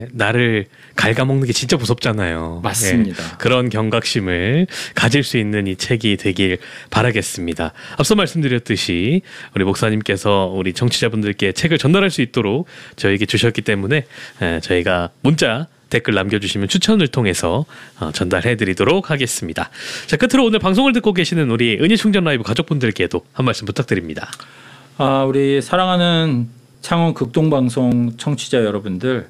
나를 갉아먹는 게 진짜 무섭잖아요. 맞습니다. 그런 경각심을 가질 수 있는 이 책이 되길 바라겠습니다. 앞서 말씀드렸듯이 우리 목사님께서 우리 청취자분들께 책을 전달할 수 있도록 저에게 주셨기 때문에 저희가 문자 댓글 남겨주시면 추천을 통해서 전달해드리도록 하겠습니다. 자, 끝으로 오늘 방송을 듣고 계시는 우리 은혜충전 라이브 가족분들께도 한 말씀 부탁드립니다. 우리 사랑하는 창원 극동방송 청취자 여러분들,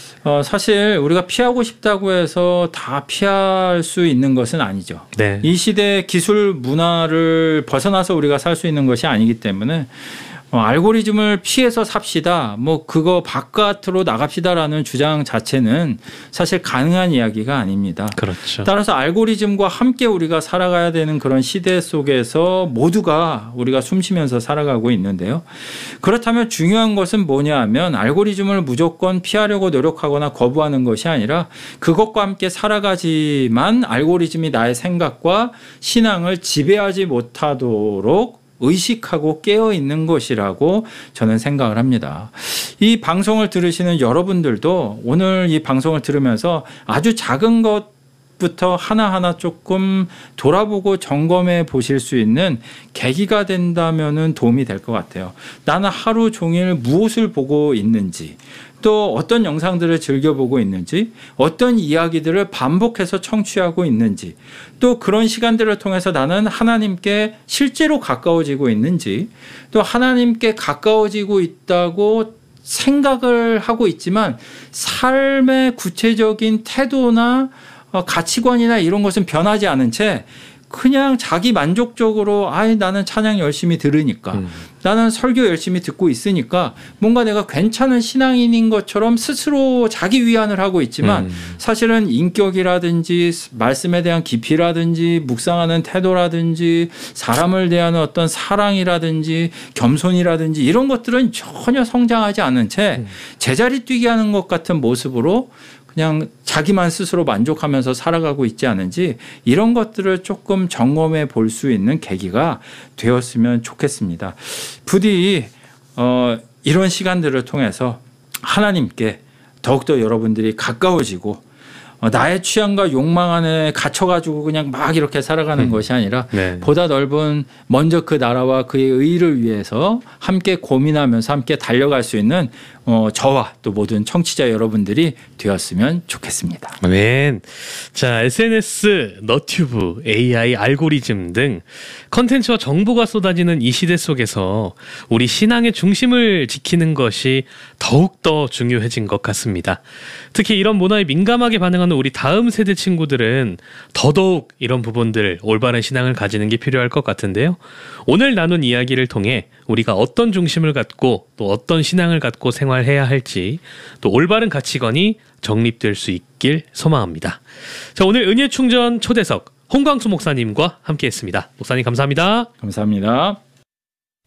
사실 우리가 피하고 싶다고 해서 다 피할 수 있는 것은 아니죠. 네. 이 시대 기술 문화를 벗어나서 우리가 살 수 있는 것이 아니기 때문에 알고리즘을 피해서 삽시다, 뭐 그거 바깥으로 나갑시다라는 주장 자체는 사실 가능한 이야기가 아닙니다. 그렇죠. 따라서 알고리즘과 함께 우리가 살아가야 되는 그런 시대 속에서 모두가 우리가 숨쉬면서 살아가고 있는데요. 그렇다면 중요한 것은 뭐냐 하면 알고리즘을 무조건 피하려고 노력하거나 거부하는 것이 아니라 그것과 함께 살아가지만 알고리즘이 나의 생각과 신앙을 지배하지 못하도록 의식하고 깨어있는 것이라고 저는 생각을 합니다. 이 방송을 들으시는 여러분들도 오늘 이 방송을 들으면서 아주 작은 것부터 하나하나 조금 돌아보고 점검해 보실 수 있는 계기가 된다면 도움이 될 것 같아요. 나는 하루 종일 무엇을 보고 있는지, 또 어떤 영상들을 즐겨보고 있는지, 어떤 이야기들을 반복해서 청취하고 있는지, 또 그런 시간들을 통해서 나는 하나님께 실제로 가까워지고 있는지, 또 하나님께 가까워지고 있다고 생각을 하고 있지만 삶의 구체적인 태도나 가치관이나 이런 것은 변하지 않은 채 그냥 자기 만족적으로 나는 찬양 열심히 들으니까, 나는 설교 열심히 듣고 있으니까 뭔가 내가 괜찮은 신앙인인 것처럼 스스로 자기 위안을 하고 있지만 사실은 인격이라든지 말씀에 대한 깊이라든지 묵상하는 태도라든지 사람을 대하는 어떤 사랑이라든지 겸손이라든지 이런 것들은 전혀 성장하지 않은 채 제자리 뛰게 하는 것 같은 모습으로 그냥 자기만 스스로 만족하면서 살아가고 있지 않은지, 이런 것들을 조금 점검해 볼 수 있는 계기가 되었으면 좋겠습니다. 부디 이런 시간들을 통해서 하나님께 더욱더 여러분들이 가까워지고 나의 취향과 욕망 안에 갇혀가지고 그냥 막 이렇게 살아가는 것이 아니라 보다 넓은 먼저 그 나라와 그의 의를 위해서 함께 고민하면서 함께 달려갈 수 있는 저와 또 모든 청취자 여러분들이 되었으면 좋겠습니다. 아멘. 자, SNS, 너튜브, AI, 알고리즘 등 컨텐츠와 정보가 쏟아지는 이 시대 속에서 우리 신앙의 중심을 지키는 것이 더욱더 중요해진 것 같습니다. 특히 이런 문화에 민감하게 반응하는 우리 다음 세대 친구들은 더더욱 이런 부분들, 올바른 신앙을 가지는 게 필요할 것 같은데요. 오늘 나눈 이야기를 통해 우리가 어떤 중심을 갖고 또 어떤 신앙을 갖고 생활해야 할지, 또 올바른 가치관이 정립될 수 있길 소망합니다. 자, 오늘 은혜충전 초대석 홍광수 목사님과 함께했습니다. 목사님 감사합니다. 감사합니다.